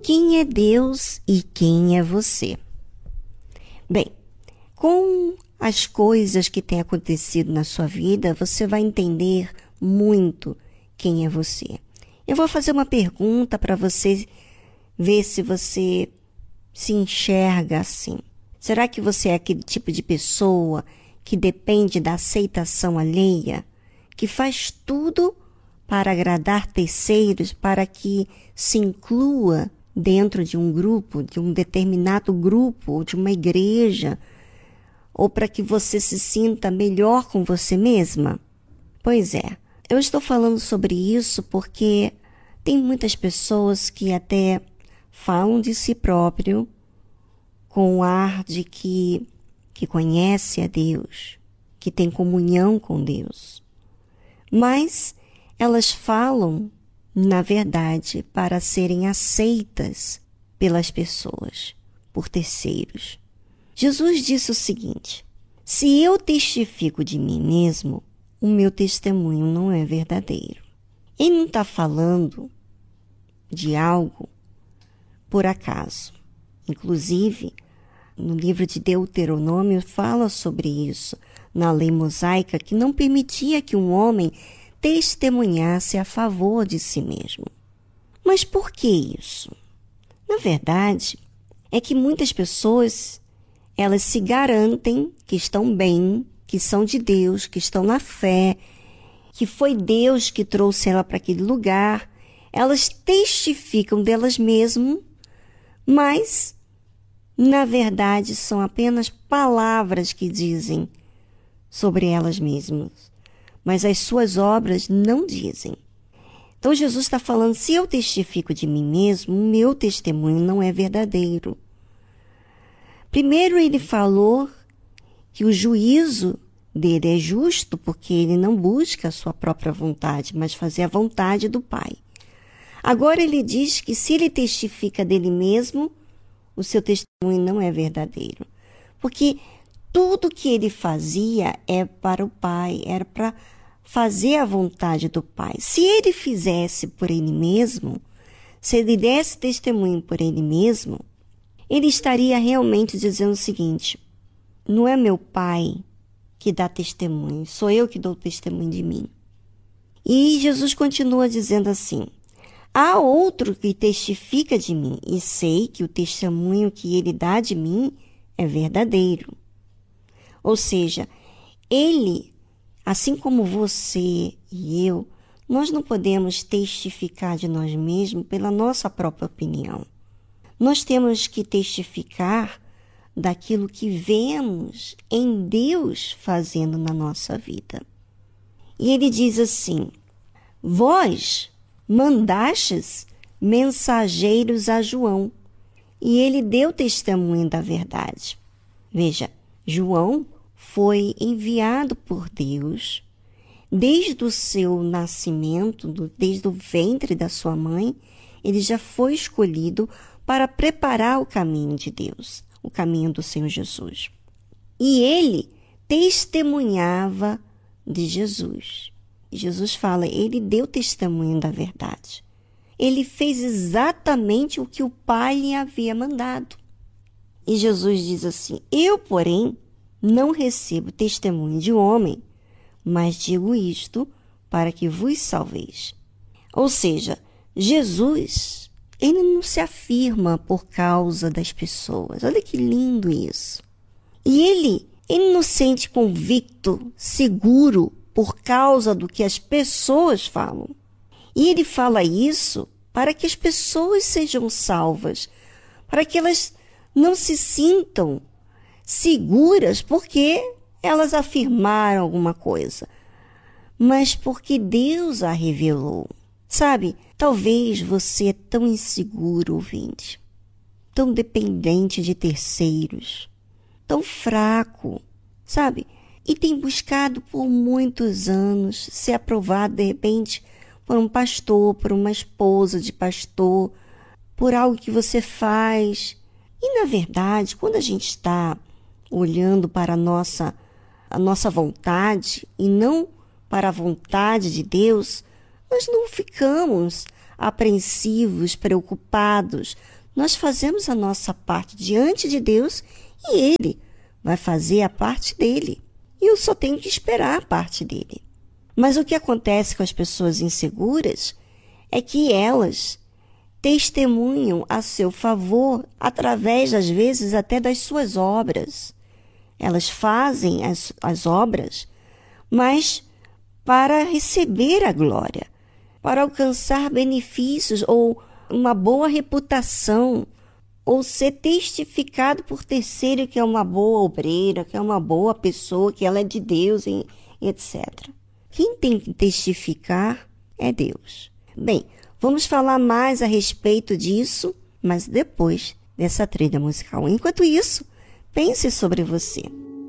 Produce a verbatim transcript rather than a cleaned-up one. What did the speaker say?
Quem é Deus e quem é você? Bem, com as coisas que têm acontecido na sua vida, você vai entender muito quem é você. Eu vou fazer uma pergunta para você ver se você se enxerga assim. Será que você é aquele tipo de pessoa que depende da aceitação alheia, que faz tudo para agradar terceiros, para que se inclua dentro de um grupo, de um determinado grupo, ou de uma igreja, ou para que você se sinta melhor com você mesma? Pois é, eu estou falando sobre isso porque tem muitas pessoas que até falam de si próprio com o ar de que, que conhece a Deus, que tem comunhão com Deus. Mas elas falam, na verdade, para serem aceitas pelas pessoas, por terceiros. Jesus disse o seguinte: se eu testifico de mim mesmo, o meu testemunho não é verdadeiro. Ele não está falando de algo por acaso. Inclusive, no livro de Deuteronômio fala sobre isso, na lei mosaica, que não permitia que um homem testemunhasse a favor de si mesmo. Mas por que isso? Na verdade, é que muitas pessoas, elas se garantem que estão bem, que são de Deus, que estão na fé, que foi Deus que trouxe ela para aquele lugar. Elas testificam delas mesmas, mas, na verdade, são apenas palavras que dizem sobre elas mesmas. Mas as suas obras não dizem. Então, Jesus está falando, se eu testifico de mim mesmo, o meu testemunho não é verdadeiro. Primeiro, ele falou que o juízo dele é justo, porque ele não busca a sua própria vontade, mas fazer a vontade do Pai. Agora ele diz que se ele testifica dele mesmo, o seu testemunho não é verdadeiro. Porque tudo que ele fazia é para o Pai, era para fazer a vontade do Pai. Se ele fizesse por ele mesmo, se ele desse testemunho por ele mesmo, ele estaria realmente dizendo o seguinte: não é meu Pai que dá testemunho, sou eu que dou testemunho de mim. E Jesus continua dizendo assim: há outro que testifica de mim, e sei que o testemunho que ele dá de mim é verdadeiro. Ou seja, ele, assim como você e eu, nós não podemos testificar de nós mesmos pela nossa própria opinião. Nós temos que testificar daquilo que vemos em Deus fazendo na nossa vida. E ele diz assim: vós mandastes mensageiros a João, e ele deu testemunho da verdade. Veja, João foi enviado por Deus desde o seu nascimento, desde o ventre da sua mãe. Ele já foi escolhido para preparar o caminho de Deus, o caminho do Senhor Jesus. E ele testemunhava de Jesus. Jesus fala, ele deu testemunho da verdade. Ele fez exatamente o que o Pai lhe havia mandado. E Jesus diz assim: eu, porém, não recebo testemunho de homem, mas digo isto para que vos salveis. Ou seja, Jesus, ele não se afirma por causa das pessoas. Olha que lindo isso. E ele, ele não se sente convicto, seguro, por causa do que as pessoas falam. E ele fala isso para que as pessoas sejam salvas, para que elas não se sintam seguras porque elas afirmaram alguma coisa, mas porque Deus a revelou. Sabe, talvez você é tão inseguro, ouvinte, tão dependente de terceiros, tão fraco, sabe? E tem buscado por muitos anos ser aprovado, de repente, por um pastor, por uma esposa de pastor, por algo que você faz. E, na verdade, quando a gente está olhando para a nossa, a nossa vontade e não para a vontade de Deus, nós não ficamos apreensivos, preocupados. Nós fazemos a nossa parte diante de Deus e Ele vai fazer a parte dele. E eu só tenho que esperar a parte dele. Mas o que acontece com as pessoas inseguras é que elas testemunham a seu favor através, às vezes, até das suas obras. Elas fazem as, as obras, mas para receber a glória, para alcançar benefícios ou uma boa reputação, ou ser testificado por terceiro que é uma boa obreira, que é uma boa pessoa, que ela é de Deus, e etcétera. Quem tem que testificar é Deus. Bem, vamos falar mais a respeito disso, mas depois dessa trilha musical. Enquanto isso, pense sobre você.